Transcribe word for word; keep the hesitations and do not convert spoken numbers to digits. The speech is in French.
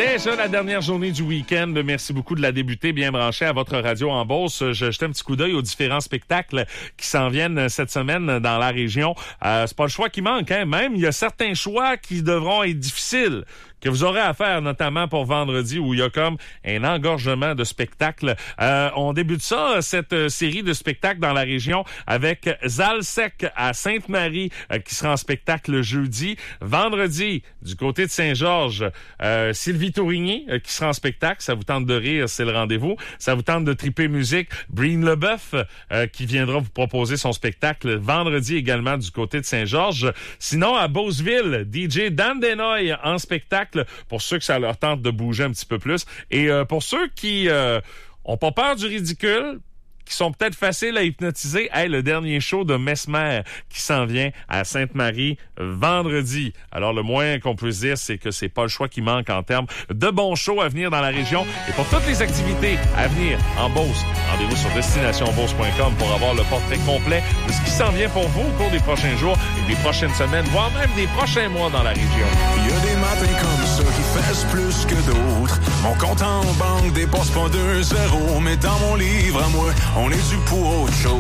Déjà la dernière journée du week-end. Merci beaucoup de la débuter bien branchée à votre radio en Beauce. Je jetais un petit coup d'œil aux différents spectacles qui s'en viennent cette semaine dans la région. Euh, c'est pas le choix qui manque, hein. Même, il y a certains choix qui devront être difficiles que vous aurez à faire, notamment pour vendredi, où il y a comme un engorgement de spectacles. Euh, on débute ça, cette série de spectacles dans la région, avec Zalsec à Sainte-Marie, euh, qui sera en spectacle jeudi. Vendredi, du côté de Saint-Georges, euh, Sylvie Tourigny, euh, qui sera en spectacle. Ça vous tente de rire, c'est le rendez-vous. Ça vous tente de triper musique. Breen Leboeuf, euh, qui viendra vous proposer son spectacle vendredi également du côté de Saint-Georges. Sinon, à Beauceville, D J Dan Denoy en spectacle, pour ceux que ça leur tente de bouger un petit peu plus. Et euh, pour ceux qui euh, ont pas peur du ridicule, qui sont peut-être faciles à hypnotiser, hey, le dernier show de Mesmer qui s'en vient à Sainte-Marie vendredi. Alors, le moins qu'on peut se dire, c'est que c'est pas le choix qui manque en termes de bons shows à venir dans la région. Et pour toutes les activités à venir en Beauce, rendez-vous sur destination beauce point com pour avoir le portrait complet de ce qui s'en vient pour vous au cours des prochains jours et des prochaines semaines, voire même des prochains mois dans la région. Il y a des matins comme ça qui fessent plus que d'autres. Mon compte en banque dépasse pas deux zéros, mais dans mon livre à moi, on est dû pour autre chose.